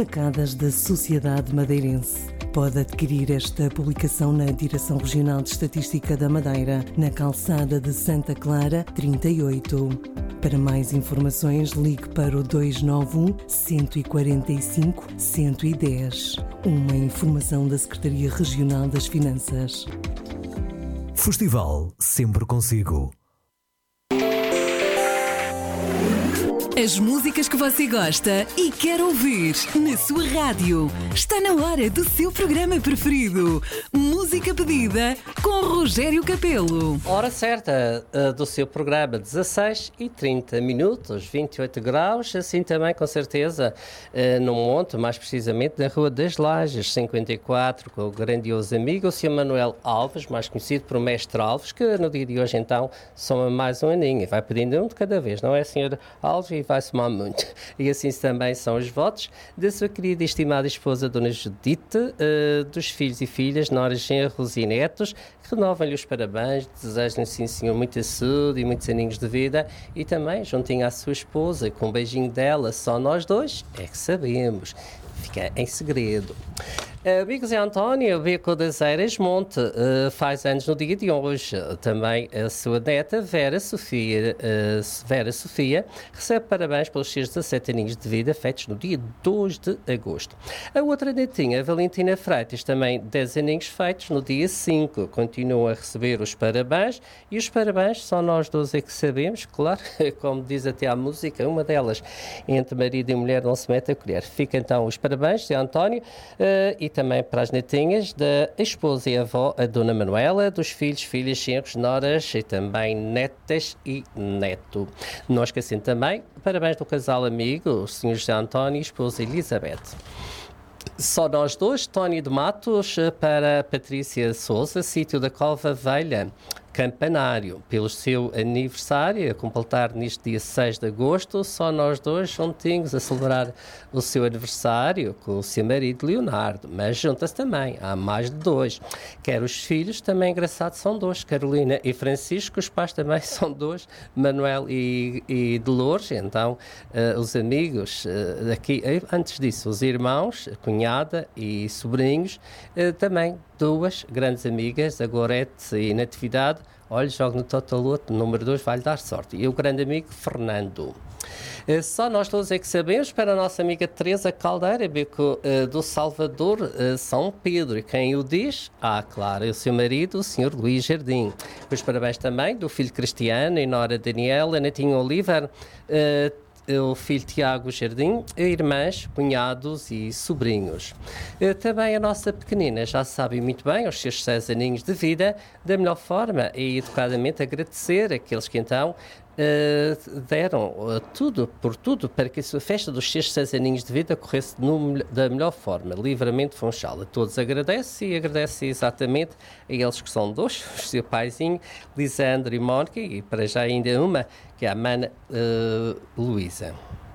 destacadas da sociedade madeirense. Pode adquirir esta publicação na Direção Regional de Estatística da Madeira, na calçada de Santa Clara, 38. Para mais informações, ligue para o 291 145 110. Uma informação da Secretaria Regional das Finanças. Festival sempre consigo. As músicas que você gosta e quer ouvir na sua rádio. Está na hora do seu programa preferido. Música pedida com Rogério Capelo. Hora certa do seu programa, 16h30, 28 graus, assim também com certeza no Monte, mais precisamente na Rua das Lajes, 54, com o grandioso amigo, o Sr. Manuel Alves, mais conhecido por Mestre Alves, que no dia de hoje então soma mais um aninho e vai pedindo um de cada vez, não é, Sr. Alves? E vai somar muito. E assim também são os votos da sua querida e estimada esposa, Dona Judite, dos filhos e filhas, noras, genros e netos, que renovam-lhe os parabéns, desejam-lhe, sim senhor, muita saúde e muitos aninhos de vida, e também juntinho à sua esposa, com um beijinho dela, só nós dois é que sabemos. Fica em segredo. Amigo Zé António, Beco das Eiras Monte, faz anos no dia de hoje. Também a sua neta, Vera Sofia, recebe parabéns pelos seus 17 aninhos de vida, feitos no dia 2 de agosto. A outra netinha, Valentina Freitas, também 10 aninhos feitos no dia 5. Continua a receber os parabéns, e os parabéns só nós dois é que sabemos, claro, como diz até a música, uma delas, entre marido e mulher não se mete a colher. Fica então os parabéns, Zé António, e também para as netinhas da esposa e avó, a Dona Manuela, dos filhos, filhas, genros, noras e também netas e neto. Não esquecendo também, parabéns do casal amigo, o Sr. José António e a esposa Elizabeth. Só nós dois, Tónio de Matos para Patrícia Souza, sítio da Cova Velha, Campanário, pelo seu aniversário, a completar neste dia 6 de agosto, só nós dois juntinhos a celebrar o seu aniversário com o seu marido Leonardo, mas junta-se também, há mais de dois. Quer os filhos, também engraçados, são dois, Carolina e Francisco, os pais também são dois, Manuel e Dolores, então os amigos, aqui, antes disso, os irmãos, a cunhada e sobrinhos, também duas grandes amigas, a Gorete e Natividade. Olha, jogo no Totoloto, número 2 vai-lhe dar sorte. E o grande amigo Fernando. Só nós todos é que sabemos, para a nossa amiga Teresa Caldeira, Beco do Salvador, São Pedro. E quem o diz? Claro, é o seu marido, o Sr. Luís Jardim. Os parabéns também do filho Cristiano e nora Daniela, netinho Oliver, o filho Tiago Jardim, irmãs, cunhados e sobrinhos. Também a nossa pequenina já sabe muito bem, aos seus 6 aninhos de vida, da melhor forma e educadamente agradecer àqueles que então deram tudo, por tudo, para que a sua festa dos seus 6 aninhos de vida corresse da melhor forma, livremente Funchal. A todos agradece e agradece exatamente a eles que são dois, o seu paizinho, Lisandro e Mónica, e para já ainda uma, que é a mana Luísa.